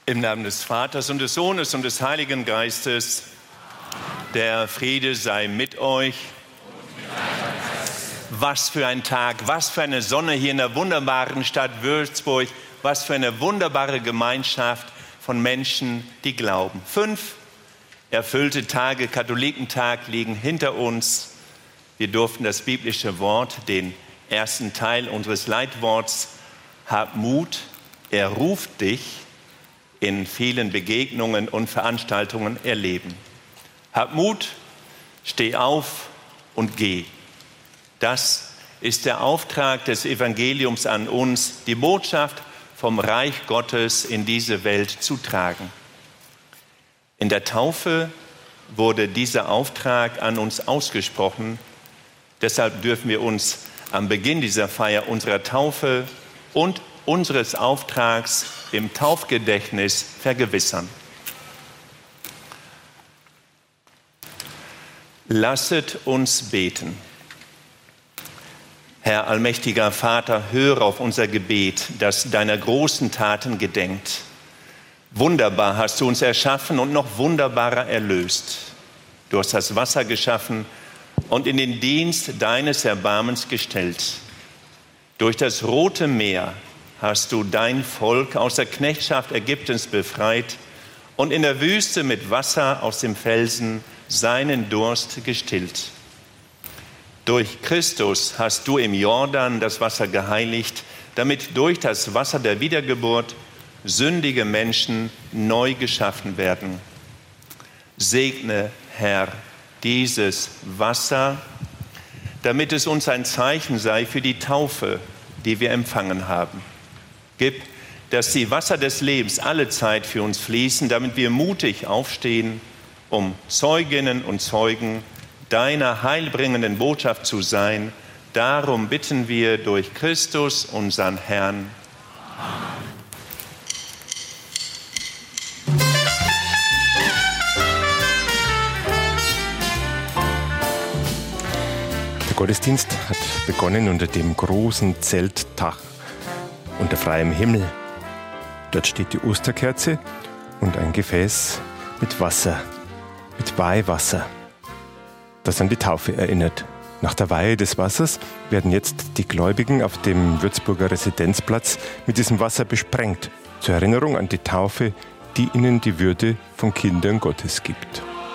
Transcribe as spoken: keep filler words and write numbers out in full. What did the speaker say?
Im Namen des Vaters und des Sohnes und des Heiligen Geistes, der Friede sei mit euch. Was für ein Tag, was für eine Sonne hier in der wunderbaren Stadt Würzburg, was für eine wunderbare Gemeinschaft von Menschen, die glauben. Fünf erfüllte Tage, Katholikentag, liegen hinter uns. Wir durften das biblische Wort, den ersten Teil unseres Leitworts, hab Mut, er ruft dich, in vielen Begegnungen und Veranstaltungen erleben. Hab Mut, steh auf und geh. Das ist der Auftrag des Evangeliums an uns, die Botschaft vom Reich Gottes in diese Welt zu tragen. In der Taufe wurde dieser Auftrag an uns ausgesprochen. Deshalb dürfen wir uns am Beginn dieser Feier unserer Taufe und unseres Auftrags im Taufgedächtnis vergewissern. Lasset uns beten. Herr allmächtiger Vater, höre auf unser Gebet, das deiner großen Taten gedenkt. Wunderbar hast du uns erschaffen und noch wunderbarer erlöst. Du hast das Wasser geschaffen und in den Dienst deines Erbarmens gestellt. Durch das Rote Meer hast du dein Volk aus der Knechtschaft Ägyptens befreit und in der Wüste mit Wasser aus dem Felsen seinen Durst gestillt. Durch Christus hast du im Jordan das Wasser geheiligt, damit durch das Wasser der Wiedergeburt sündige Menschen neu geschaffen werden. Segne, Herr, dieses Wasser, damit es uns ein Zeichen sei für die Taufe, die wir empfangen haben. Gib, dass die Wasser des Lebens alle Zeit für uns fließen, damit wir mutig aufstehen, um Zeuginnen und Zeugen deiner heilbringenden Botschaft zu sein. Darum bitten wir durch Christus, unseren Herrn. Der Gottesdienst hat begonnen unter dem großen Zeltdach unter freiem Himmel. Dort steht die Osterkerze und ein Gefäß mit Wasser, mit Weihwasser, das an die Taufe erinnert. Nach der Weihe des Wassers werden jetzt die Gläubigen auf dem Würzburger Residenzplatz mit diesem Wasser besprengt, zur Erinnerung an die Taufe, die ihnen die Würde von Kindern Gottes gibt.